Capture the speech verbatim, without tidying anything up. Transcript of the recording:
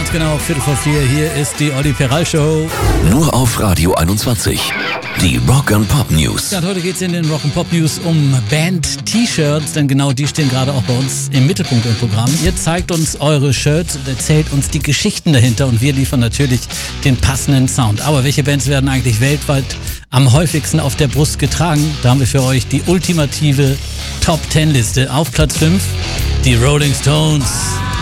Ganz genau, Viertel vor vier. Hier ist die Olli Peral Show. Nur auf Radio einundzwanzig. Die Rock and Pop News. Ja, und heute geht es in den Rock and Pop News um Band-T-Shirts, denn genau die stehen gerade auch bei uns im Mittelpunkt im Programm. Ihr zeigt uns eure Shirts und erzählt uns die Geschichten dahinter und wir liefern natürlich den passenden Sound. Aber welche Bands werden eigentlich weltweit am häufigsten auf der Brust getragen? Da haben wir für euch die ultimative Top zehn Liste. Auf Platz fünf die Rolling Stones.